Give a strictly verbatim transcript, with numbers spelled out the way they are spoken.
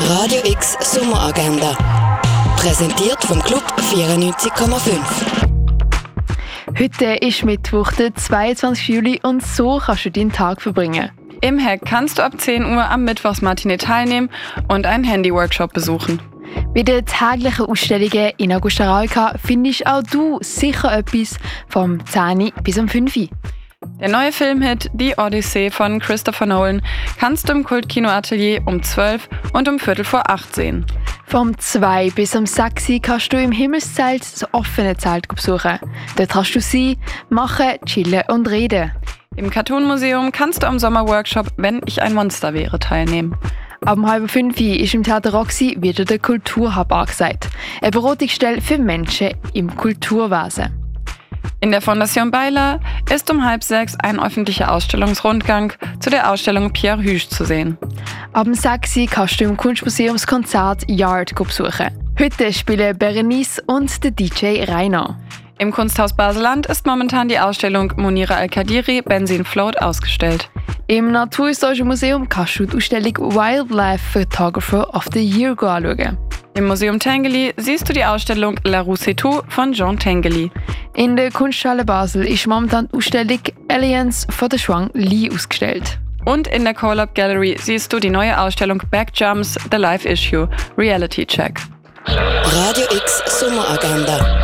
Radio X Sommeragenda. Präsentiert vom Club vierundneunzig Komma fünf. Heute ist Mittwoch, der zweiundzwanzigsten Juli, und so kannst du deinen Tag verbringen. Im Hack kannst du ab zehn Uhr am Mittwochsmatinee teilnehmen und einen Handy-Workshop besuchen. Bei den täglichen Ausstellungen in Augusta Railka findest auch du sicher etwas vom zehn bis um fünf Uhr. Der neue Filmhit Die Odyssee von Christopher Nolan kannst du im Kultkino-Atelier um zwölf und um Viertel vor acht sehen. Vom zwei bis um sechs Uhr kannst du im Himmelszelt das offene Zelt besuchen. Dort kannst du sein, machen, chillen und reden. Im Cartoon-Museum kannst du am Sommerworkshop Wenn ich ein Monster wäre teilnehmen. Ab um halb fünf Uhr ist im Theater Roxy wieder der Kulturhub angesagt. Eine Beratungsstelle für Menschen im Kulturwesen. In der Fondation Bayler ist um halb sechs ein öffentlicher Ausstellungsrundgang zu der Ausstellung Pierre Husch zu sehen. Ab sechs Uhr kannst du im Kunstmuseum das Konzert Yard besuchen. Heute spielen Berenice und der D J Rainer. Im Kunsthaus Baseland ist momentan die Ausstellung Monira Al-Kadiri Benzin Float ausgestellt. Im Naturhistorischen Museum kannst du die Ausstellung Wildlife Photographer of the Year anschauen. Im Museum Tinguely siehst du die Ausstellung La Rue C'est Tout von Jean Tinguely. In der Kunsthalle Basel ist momentan die Ausstellung Aliens von der Shuang Li ausgestellt. Und in der Collab Gallery siehst du die neue Ausstellung Backjumps The Life Issue Reality Check. Radio X Sommeragenda.